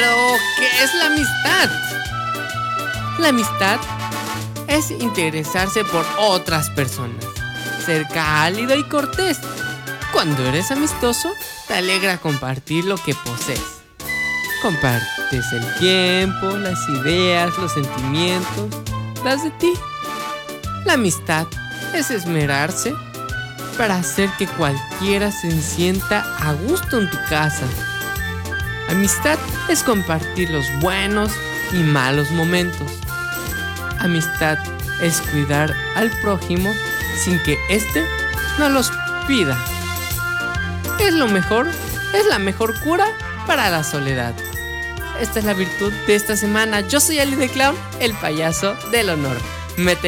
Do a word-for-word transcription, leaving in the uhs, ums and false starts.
Pero, ¿qué es la amistad? La amistad es interesarse por otras personas, ser cálido y cortés. Cuando eres amistoso, te alegra compartir lo que posees. Compartes el tiempo, las ideas, los sentimientos, das de ti. La amistad es esmerarse para hacer que cualquiera se sienta a gusto en tu casa. Amistad es compartir los buenos y malos momentos. Amistad es cuidar al prójimo sin que éste nos los pida. Es lo mejor, es la mejor cura para la soledad. Esta es la virtud de esta semana. Yo soy Ali the Clown, el payaso del honor. Me